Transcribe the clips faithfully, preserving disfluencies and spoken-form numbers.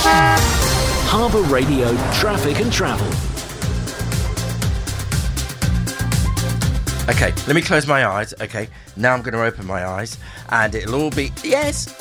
Harbour Radio Traffic and Travel. Okay, let me close my eyes. Okay, now I'm going to open my eyes and it'll all be... Yes!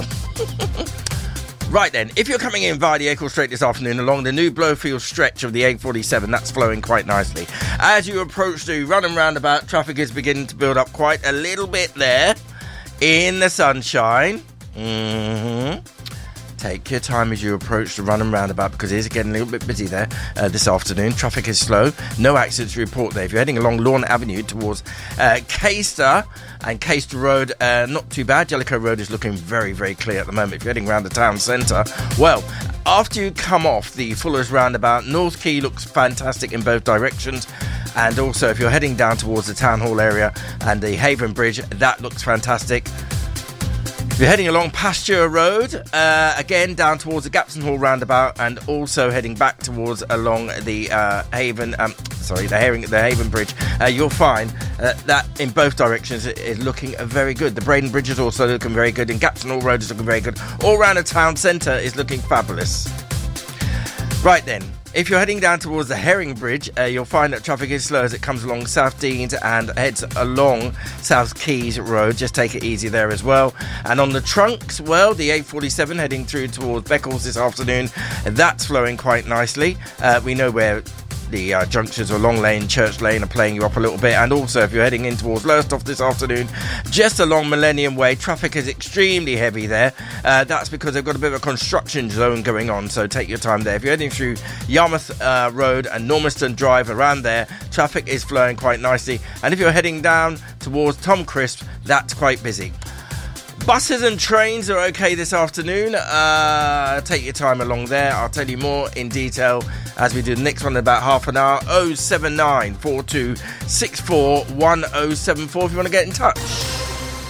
Right then, if you're coming in via the Acle Strait this afternoon along the new Blowfield stretch of the A forty-seven, that's flowing quite nicely. As you approach the Running Roundabout, traffic is beginning to build up quite a little bit there in the sunshine. Mm-hmm. Take your time as you approach the Running Roundabout because it is getting a little bit busy there uh, this afternoon. Traffic is slow. No accidents to report there. If you're heading along Lawn Avenue towards uh, Caister and Caister Road, uh, not too bad. Jellicoe Road is looking very, very clear at the moment. If you're heading around the town centre, well, after you come off the Fuller's Roundabout, North Quay looks fantastic in both directions. And also, if you're heading down towards the Town Hall area and the Haven Bridge, that looks fantastic. If you're heading along Pasture Road, uh, again down towards the Gapson Hall roundabout, and also heading back towards along the uh, Haven, um, sorry, the Haven, the Haven Bridge, uh, you'll find uh, that in both directions is looking uh, very good. The Braden Bridge is also looking very good, and Gapson Hall Road is looking very good. All round the town centre is looking fabulous. Right then. If you're heading down towards the Herring Bridge, uh, you'll find that traffic is slow as it comes along South Deans and heads along South Keys Road. Just take it easy there as well. And on the trunks, well, the A forty-seven heading through towards Beccles this afternoon, that's flowing quite nicely. Uh, we know where the uh, junctions of Long Lane, Church Lane are playing you up a little bit. And also, if you're heading in towards Lowestoft this afternoon, just along Millennium Way, traffic is extremely heavy there. Uh, that's because they've got a bit of a construction zone going on, so take your time there. If you're heading through Yarmouth uh, Road and Normanston Drive around there, traffic is flowing quite nicely. And if you're heading down towards Tom Crisp, that's quite busy. Buses and trains are okay this afternoon. Uh, take your time along there. I'll tell you more in detail as we do the next one in about half an hour. oh seven nine four two six four one oh seven four if you want to get in touch.